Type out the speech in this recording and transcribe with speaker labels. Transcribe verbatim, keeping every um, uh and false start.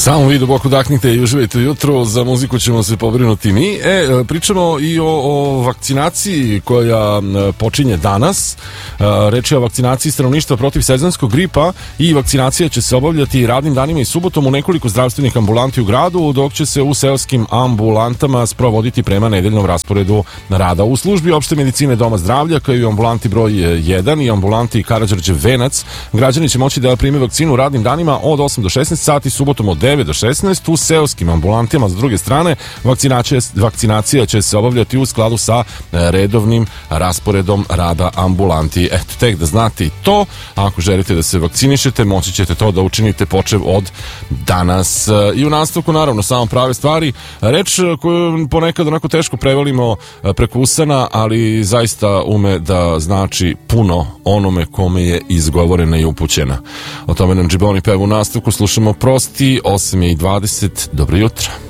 Speaker 1: Samo vi duboko udahnite i uživajte jutro, za muziku ćemo se pobrinuti mi. E, pričamo i o, o vakcinaciji koja počinje danas. Reč je o vakcinaciji stanovništva protiv sezonskog gripa i vakcinacija će se obavljati radnim danima i subotom u nekoliko zdravstvenih ambulanti u gradu, dok će se u seoskim ambulantama sprovoditi prema nedeljnom rasporedu rada. U službi opšte medicine Doma zdravlja, kao i u ambulanti broj jedan i ambulanti Karađorđe Venac, građani će moći da prime vakcinu radnim danima od osam do šesnaest sati, subotom od devet do šesnaest. U seoskim ambulantima, s druge strane, vakcinacija, vakcinacija će se obavljati u skladu sa redovnim rasporedom rada ambulanti. Eto, tek da znate i to. Ako želite da se vakcinišete, moći ćete to da učinite počev od danas. I u nastavku, naravno, samo prave stvari. Reč koju ponekad onako teško prevelimo preko usana, ali zaista ume da znači puno onome kome je izgovorena i upućena. O tome nam Džiboni peva u nastavku. Slušamo Prosti, osam i dvadeset. Dobro jutro.